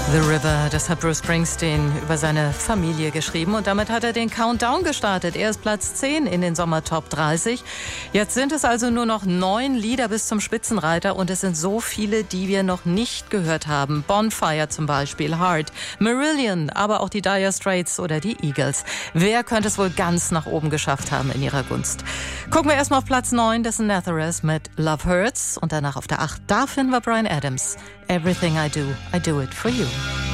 The River, das hat Bruce Springsteen über seine Familie geschrieben und damit hat er den Countdown gestartet. Er ist Platz 10 in den Sommertop 30. Jetzt sind es also nur noch 9 Lieder bis zum Spitzenreiter und es sind so viele, die wir noch nicht gehört haben. Bonfire zum Beispiel, Heart, Marillion, aber auch die Dire Straits oder die Eagles. Wer könnte es wohl ganz nach oben geschafft haben in ihrer Gunst? Gucken wir erstmal auf Platz 9, das ist Nazareth mit Love Hurts und danach auf der 8, da finden wir Bryan Adams. Everything I do it for you.